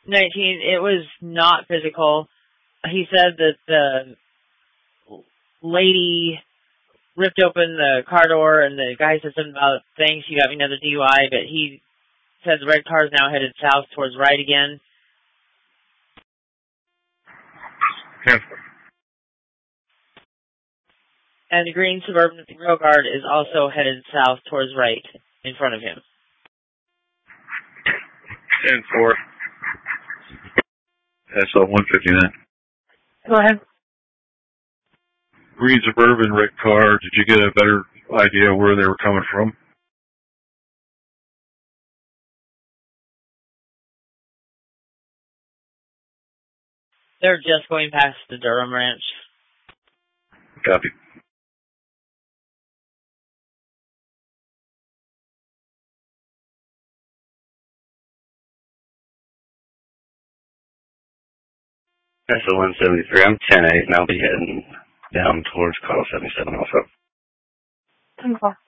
19, it was not physical. He said that the lady ripped open the car door and the guy said something about, thanks, you got me another DUI, but he said the red car is now headed south towards right again. 10-4. And the green Suburban Rail Guard is also headed south towards right in front of him. 10-4. SL 159. Go ahead. Green Suburban red car, did you get a better idea where they were coming from? They're just going past the Durham Ranch. Copy. SL 173, I'm 10-8, and I'll be heading down towards call 77 also. 10 o'clock.